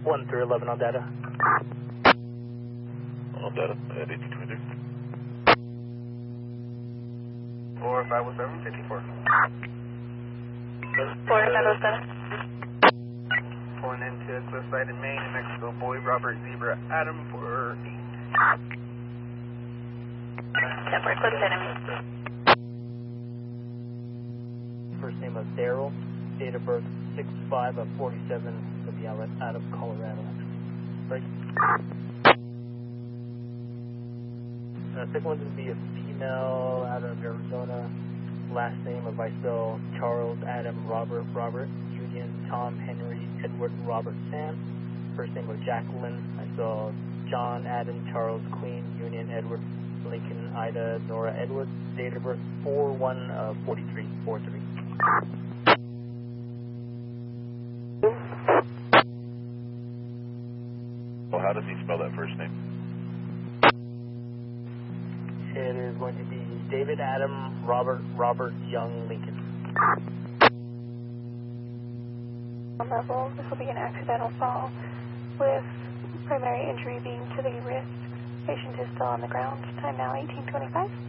1311 on data. On data, at 1823. 4517, 54. 4507. Pulling into Cliffside in Maine, New Mexico, Boy, Robert, Zebra, Adam for 8. 10 for Cliffside in Maine. First name of Daryl, date of birth 6/5 of 47, will be out of Colorado. Right. Second one's going to be a female out of Arizona. Last name of I spell Charles, Adam, Robert, Union, Tom, Henry, Edward, Robert, Sam. First name of Jacqueline. I spell John, Adam, Charles, Queen, Union, Edward, Lincoln, Ida, Nora, Edward. Date of birth 4/1/43. Well, how does he spell that first name? It is going to be David, Adam, Robert, Young, Lincoln. Level, this will be an accidental fall with primary injury being to the wrist. Patient is still on the ground. Time now 1825.